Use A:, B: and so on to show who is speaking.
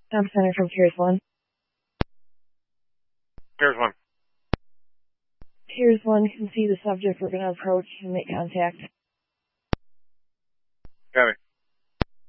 A: Tom Center from Piers 1.
B: Piers 1.
A: Piers 1 can see the subject. We're going to approach and make contact.
B: Got it.